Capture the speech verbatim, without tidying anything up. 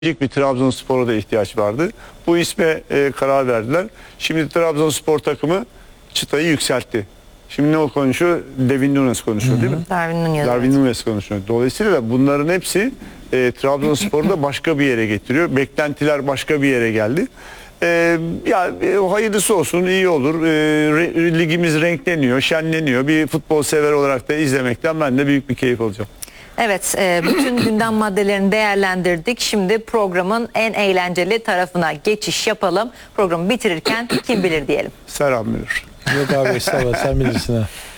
bir Trabzonspor'a da ihtiyaç vardı. Bu isme e, karar verdiler. Şimdi Trabzonspor takımı çıtayı yükseltti. Şimdi ne o konuşuyor? Darwin Núñez konuşuyor, değil mi? Darwin Núñez. Darwin Núñez konuşuyor. Dolayısıyla bunların hepsi e, Trabzonspor'u da başka bir yere getiriyor. Beklentiler başka bir yere geldi. E, ya e, hayırlısı olsun, iyi olur. E, re, ligimiz renkleniyor, şenleniyor. Bir futbol sever olarak da izlemekten ben de büyük bir keyif alacağım. Evet, e, bütün gündem maddelerini değerlendirdik. Şimdi programın en eğlenceli tarafına geçiş yapalım. Programı bitirirken kim bilir diyelim. Serhan Münir. Yok abi estağfurullah, sen bilirsin ha.